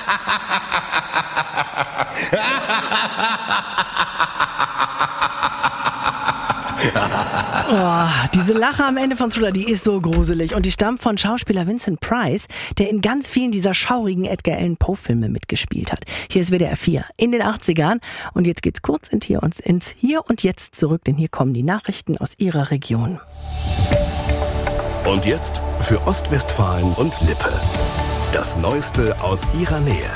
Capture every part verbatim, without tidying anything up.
Oh, diese Lache am Ende von Thriller, die ist so gruselig und die stammt von Schauspieler Vincent Price, der in ganz vielen dieser schaurigen Edgar Allan Poe Filme mitgespielt hat. Hier ist W D R vier in den achtzigern und jetzt geht's kurz in hier und ins Hier und Jetzt zurück, denn hier kommen die Nachrichten aus Ihrer Region. Und jetzt für Ostwestfalen und Lippe. Das Neueste aus Ihrer Nähe.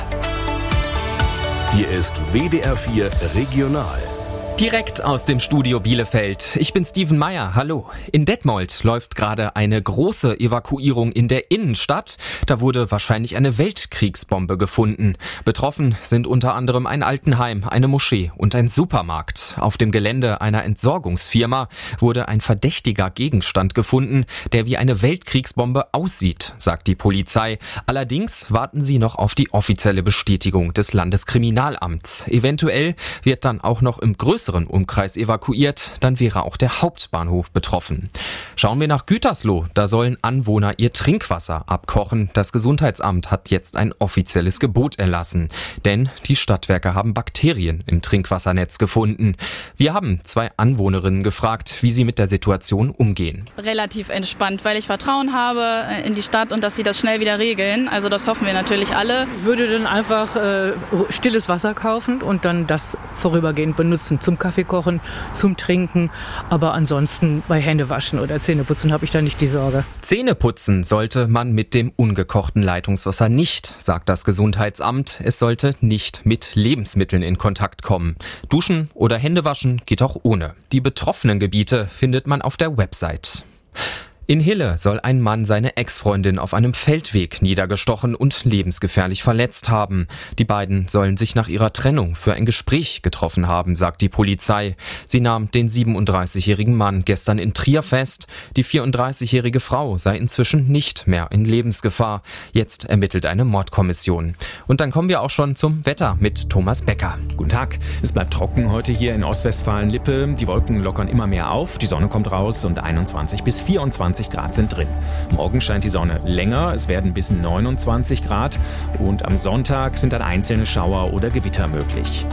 Hier ist W D R vier Regional. Direkt aus dem Studio Bielefeld. Ich bin Steven Meyer. Hallo. In Detmold läuft gerade eine große Evakuierung in der Innenstadt. Da wurde wahrscheinlich eine Weltkriegsbombe gefunden. Betroffen sind unter anderem ein Altenheim, eine Moschee und ein Supermarkt. Auf dem Gelände einer Entsorgungsfirma wurde ein verdächtiger Gegenstand gefunden, der wie eine Weltkriegsbombe aussieht, sagt die Polizei. Allerdings warten sie noch auf die offizielle Bestätigung des Landeskriminalamts. Eventuell wird dann auch noch im größeren Umkreis evakuiert, dann wäre auch der Hauptbahnhof betroffen. Schauen wir nach Gütersloh, da sollen Anwohner ihr Trinkwasser abkochen. Das Gesundheitsamt hat jetzt ein offizielles Gebot erlassen, denn die Stadtwerke haben Bakterien im Trinkwassernetz gefunden. Wir haben zwei Anwohnerinnen gefragt, wie sie mit der Situation umgehen. Relativ entspannt, weil ich Vertrauen habe in die Stadt und dass sie das schnell wieder regeln. Also das hoffen wir natürlich alle. Ich würde dann einfach äh, stilles Wasser kaufen und dann das vorübergehend benutzen. Zum Kaffee kochen, zum Trinken, aber ansonsten bei Händewaschen oder Zähneputzen habe ich da nicht die Sorge. Zähneputzen sollte man mit dem ungekochten Leitungswasser nicht, sagt das Gesundheitsamt. Es sollte nicht mit Lebensmitteln in Kontakt kommen. Duschen oder Händewaschen geht auch ohne. Die betroffenen Gebiete findet man auf der Website. In Hille soll ein Mann seine Ex-Freundin auf einem Feldweg niedergestochen und lebensgefährlich verletzt haben. Die beiden sollen sich nach ihrer Trennung für ein Gespräch getroffen haben, sagt die Polizei. Sie nahm den siebenunddreißigjährigen Mann gestern in Trier fest. Die vierunddreißigjährige Frau sei inzwischen nicht mehr in Lebensgefahr. Jetzt ermittelt eine Mordkommission. Und dann kommen wir auch schon zum Wetter mit Thomas Becker. Guten Tag. Es bleibt trocken heute hier in Ostwestfalen-Lippe. Die Wolken lockern immer mehr auf, die Sonne kommt raus und einundzwanzig bis vierundzwanzig Grad sind drin. Morgen scheint die Sonne länger, es werden bis neunundzwanzig Grad und am Sonntag sind dann einzelne Schauer oder Gewitter möglich.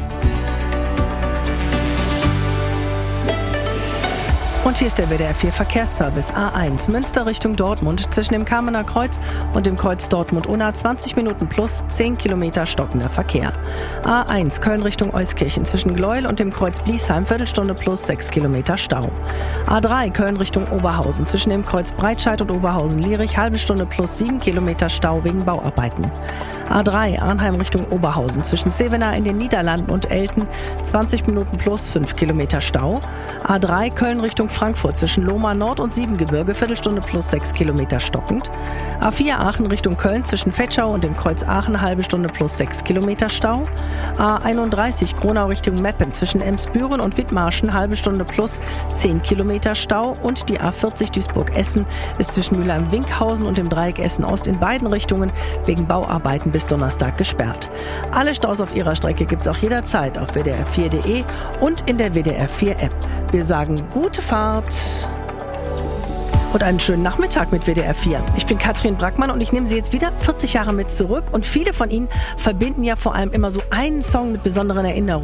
Und hier ist der W D R vier Verkehrsservice A eins Münster Richtung Dortmund zwischen dem Kamener Kreuz und dem Kreuz Dortmund-Unna zwanzig Minuten plus zehn Kilometer stockender Verkehr. A eins Köln Richtung Euskirchen zwischen Gleuel und dem Kreuz Bliesheim Viertelstunde plus sechs Kilometer Stau. A drei Köln Richtung Oberhausen zwischen dem Kreuz Breitscheid und Oberhausen-Lierich halbe Stunde plus sieben Kilometer Stau wegen Bauarbeiten. A drei Arnheim Richtung Oberhausen zwischen Zevenaar in den Niederlanden und Elten zwanzig Minuten plus fünf Kilometer Stau. A drei Köln Richtung Frankfurt zwischen Lohmar Nord und Siebengebirge Viertelstunde plus sechs Kilometer stockend. A vier Aachen Richtung Köln zwischen Vetschau und dem Kreuz Aachen halbe Stunde plus sechs Kilometer Stau. A einunddreißig Gronau Richtung Meppen zwischen Emsbüren und Wittmarschen halbe Stunde plus zehn Kilometer Stau und die A vierzig Duisburg-Essen ist zwischen Mülheim-Winkhausen und dem Dreieck Essen-Ost in beiden Richtungen wegen Bauarbeiten bis Donnerstag gesperrt. Alle Staus auf ihrer Strecke gibt's auch jederzeit auf w d r vier punkt d e und in der W D R vier App. Wir sagen gute Fahrt und einen schönen Nachmittag mit W D R vier. Ich bin Katrin Brackmann und ich nehme Sie jetzt wieder vierzig Jahre mit zurück und viele von Ihnen verbinden ja vor allem immer so einen Song mit besonderen Erinnerungen.